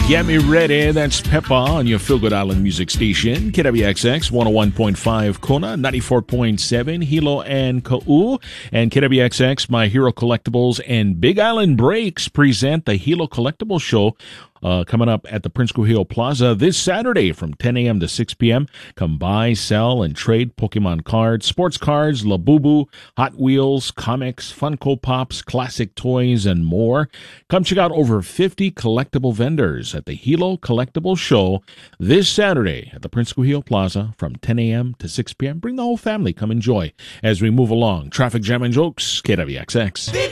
Get me ready. That's Peppa on your Feel Good Island music station. KWXX 101.5 Kona, 94.7 Hilo and Ka'u. And KWXX, My Hero Collectibles and Big Island Breaks present the Hilo Collectibles Show coming up at the Prince Kuhio Plaza this Saturday from 10 a.m. to 6 p.m. Come buy, sell, and trade Pokemon cards, sports cards, Labubu, Hot Wheels, comics, Funko Pops, classic toys, and more. Come check out over 50 collectible vendors at the Hilo Collectibles Show this Saturday at the Prince Kuhio Plaza from 10 a.m. to 6 p.m. Bring the whole family. Come enjoy as we move along. Traffic Jam and Jokes, KWXX.